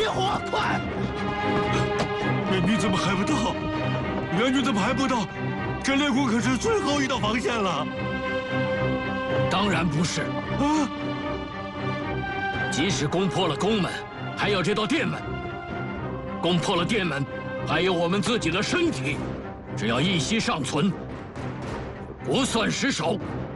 火，快！ 援军怎么还不到？援军怎么还不到？这烈谷可是最后一道防线了。 当然不是啊！ 即使攻破了宫门，还有这道殿门。攻破了殿门，还有我们自己的身体。只要一息尚存，不算失手。